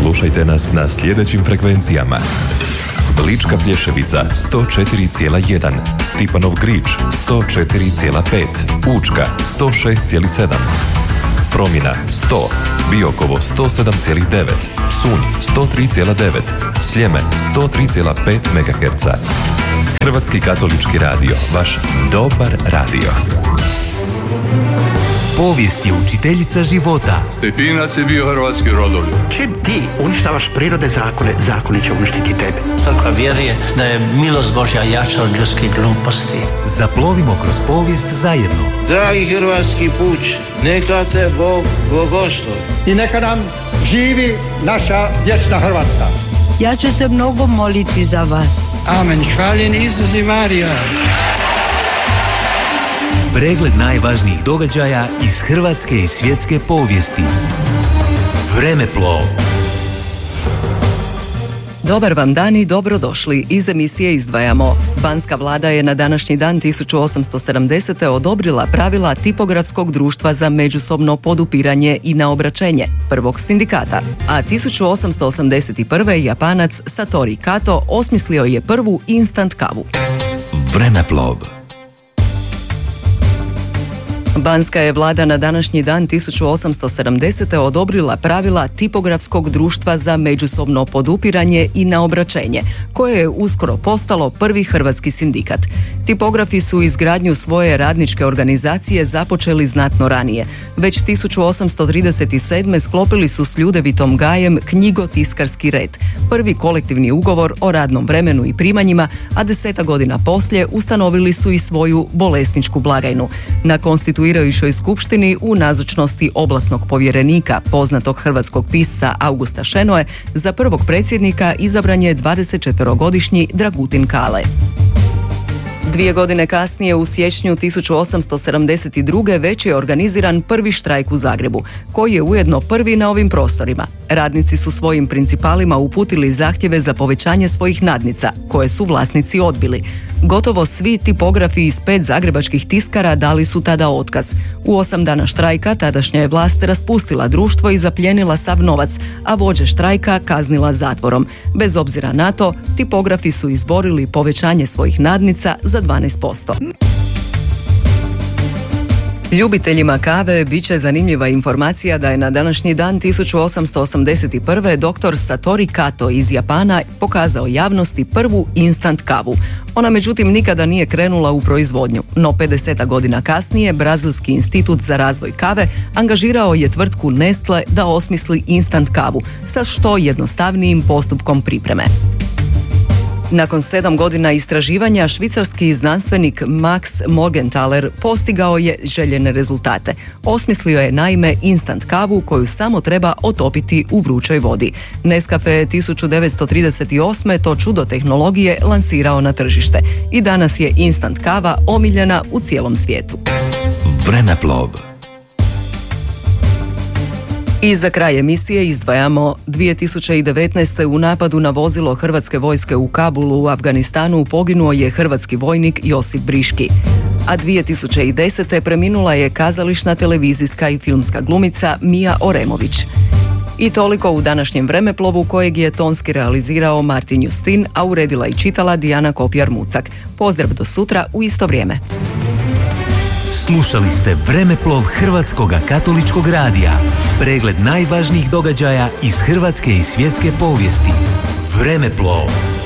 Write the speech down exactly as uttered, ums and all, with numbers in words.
Slušajte nas na sljedećim frekvencijama: Lička Plješevica sto četiri zarez jedan, Stipanov Grič sto četiri zarez pet, Učka sto šest zarez sedam, Promjena sto, Biokovo sto sedam zarez devet, Psunj sto tri zarez devet, Sljeme sto tri zarez pet megaherca. Hrvatski katolički radio, vaš dobar radio. Povijest je učiteljica života. Stepinac je bio hrvatski rodoljub. Čim ti uništavaš prirode zakone, zakoni će uništiti tebe. Crkva vjeruje da je milost Božja jača od ljudskih gluposti. Zaplovimo kroz povijest zajedno. Dragi hrvatski puč, neka te Bog blagoslovi. I neka nam živi naša vječna Hrvatska. Ja ću se mnogo moliti za vas. Amen. Hvaljen Isus i Marija. Pregled najvažnijih događaja iz hrvatske i svjetske povijesti. Vremeplov. Dobar vam dan i dobrodošli. Iz emisije izdvajamo: Banska vlada je na današnji dan tisuću osamsto sedamdesete odobrila pravila Tipografskog društva za međusobno podupiranje i naobraćenje, prvog sindikata. A tisuću osamsto osamdeset prve Japanac Satori Kato osmislio je prvu instant kavu. Vremeplov. Banska je vlada na današnji dan tisuću osamsto sedamdesete odobrila pravila Tipografskog društva za međusobno podupiranje i naobraćenje, koje je uskoro postalo prvi hrvatski sindikat. Tipografi su izgradnju svoje radničke organizacije započeli znatno ranije. Već tisuću osamsto trideset sedme sklopili su s Ljudevitom Gajem knjigotiskarski red, prvi kolektivni ugovor o radnom vremenu i primanjima, a deseta godina poslije ustanovili su i svoju bolesničku blagajnu. Na konstituirajućoj skupštini u nazočnosti oblasnog povjerenika, poznatog hrvatskog pisca Augusta Šenoe, za prvog predsjednika izabran je dvadesetčetverogodišnji Dragutin Kale. Dvije godine kasnije, u siječnju tisuću osamsto sedamdeset druge već je organiziran prvi štrajk u Zagrebu, koji je ujedno prvi na ovim prostorima. Radnici su svojim principalima uputili zahtjeve za povećanje svojih nadnica, koje su vlasnici odbili. Gotovo svi tipografi iz pet zagrebačkih tiskara dali su tada otkaz. U osam dana štrajka tadašnja je vlast raspustila društvo i zapljenila sav novac, a vođe štrajka kaznila zatvorom. Bez obzira na to, tipografi su izborili povećanje svojih nadnica za dvanaest posto. Ljubiteljima kave bit će zanimljiva informacija da je na današnji dan tisuću osamsto osamdeset prve doktor Satori Kato iz Japana pokazao javnosti prvu instant kavu. Ona međutim nikada nije krenula u proizvodnju, no pedeset godina kasnije Brazilski institut za razvoj kave angažirao je tvrtku Nestle da osmisli instant kavu sa što jednostavnijim postupkom pripreme. Nakon sedam godina istraživanja, švicarski znanstvenik Max Morgenthaler postigao je željene rezultate. Osmislio je naime instant kavu koju samo treba otopiti u vrućoj vodi. Nescafe je tisuću devetsto trideset osme to čudo tehnologije lansirao na tržište i danas je instant kava omiljena u cijelom svijetu. Vremeplov. I za kraj emisije izdvajamo: dvije tisuće devetnaeste. u napadu na vozilo hrvatske vojske u Kabulu u Afganistanu poginuo je hrvatski vojnik Josip Briški. A dvije tisuće desete. preminula je kazališna, televizijska i filmska glumica Mija Oremović. I toliko u današnjem Vremeplovu, kojeg je tonski realizirao Martin Justin, a uredila i čitala Dijana Kopjar-Mucak. Pozdrav do sutra u isto vrijeme. Slušali ste Vremeplov Hrvatskog katoličkog radija. Pregled najvažnijih događaja iz hrvatske i svjetske povijesti. Vremeplov.